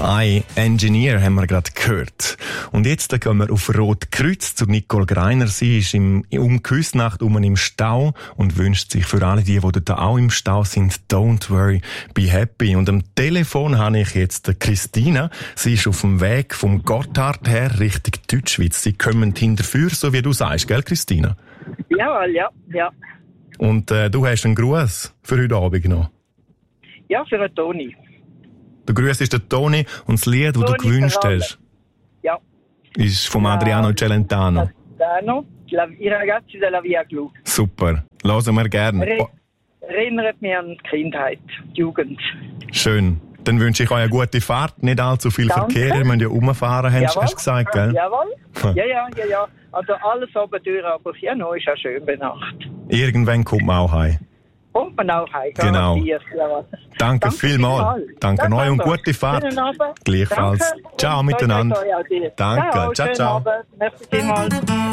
«I Engineer» haben wir gerade gehört. Und jetzt gehen wir auf Rotkreuz zu Nicole Greiner. Sie ist um Küsnacht im Stau und wünscht sich für alle die dort auch im Stau sind, «Don't worry, be happy». Und am Telefon habe ich jetzt Christina. Sie ist auf dem Weg vom Gotthard her Richtung Deutschschweiz. Sie kommen hinterführ, so wie du sagst, gell, Christina? Jawohl, ja. Und du hast einen Gruß für heute Abend noch? Ja, für den Toni. Der Gruß ist der Toni und das Lied, das du gewünscht hast, ja, ist von Adriano Celentano. I ragazzi della Via Glu. Super, hören wir gerne. Erinnert mich an die Kindheit, die Jugend. Schön. Dann wünsche ich euch eine gute Fahrt, nicht allzu viel Verkehr. Ihr müsst ja rumfahren, hast du gesagt, gell? Jawohl. Ja. Also alles oben durch, aber ja, noch ist ja schön bei Nacht. Irgendwann kommt man auch heim. Kommt man auch heim. Genau. Danke vielmals. Danke euch und gute Fahrt. Gleichfalls. Danke. Ciao miteinander. Danke. Ciao. Merci vielmals.